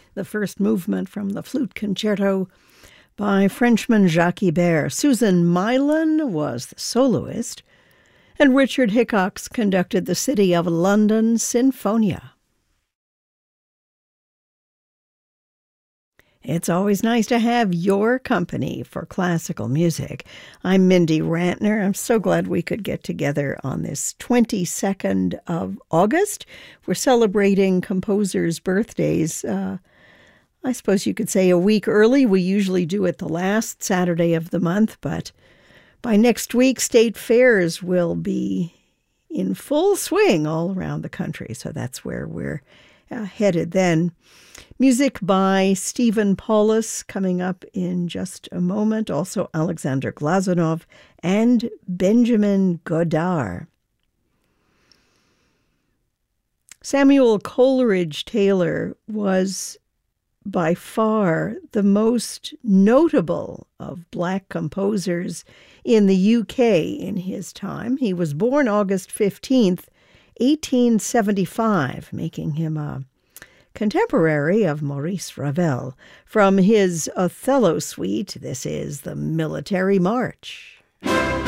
the first movement from the Flute Concerto by Frenchman Jacques Ibert. Susan Mylan was the soloist, and Richard Hickox conducted the City of London Sinfonia. It's always nice to have your company for classical music. I'm Mindy Rantner. I'm so glad we could get together on this 22nd of August. We're celebrating composers' birthdays, I suppose you could say a week early. We usually do it the last Saturday of the month, but by next week, state fairs will be in full swing all around the country. So that's where we're headed then. Music by Stephen Paulus coming up in just a moment. Also Alexander Glazunov and Benjamin Godard. Samuel Coleridge Taylor was by far the most notable of Black composers in the UK in his time. He was born August 15th, 1875, making him a contemporary of Maurice Ravel. From his Othello suite, this is the Military March.